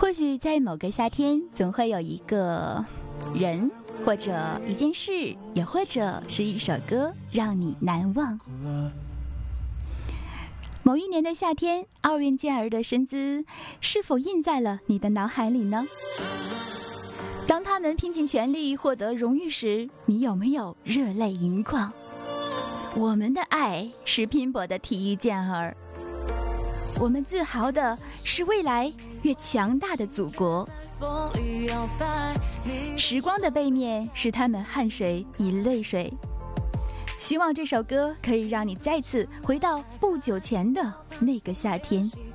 或许在某个夏天，总会有一个人，或者一件事，也或者是一首歌，让你难忘。某一年的夏天，奥运健儿的身姿是否印在了你的脑海里呢？当他们拼尽全力获得荣誉时，你有没有热泪盈眶？我们的爱是拼搏的体育健儿，我们自豪的是未来越强大的祖国。时光的背面是他们汗水与泪水。希望这首歌可以让你再次回到不久前的那个夏天。